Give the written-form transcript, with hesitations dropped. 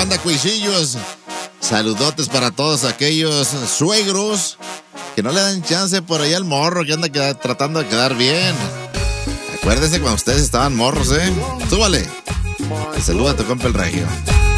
banda Cuisillos. Saludotes para todos aquellos suegros que no le dan chance por ahí al morro que anda tratando de quedar bien. Acuérdense cuando ustedes estaban morros, ¿eh? Súbale. Saluda a tu compa el Regio.